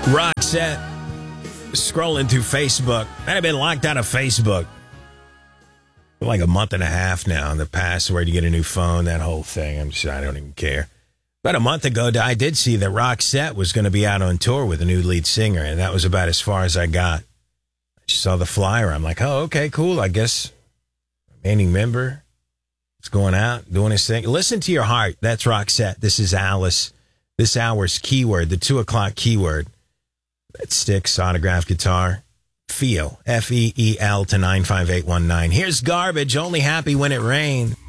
Roxette, scrolling through Facebook. I've been locked out of Facebook for like a month and a half now. The password, you get a new phone, that whole thing. I don't even care. About a month ago, I did see that Roxette was going to be out on tour with a new lead singer, and that was about as far as I got. I just saw the flyer. I'm like, oh, okay, cool. I guess remaining member is going out, doing his thing. Listen to your heart. That's Roxette. This is Alice. This hour's keyword, the 2 o'clock keyword. That sticks, autographed guitar. Feel, F-E-E-L to 95819. Here's Garbage, Only Happy When It Rained.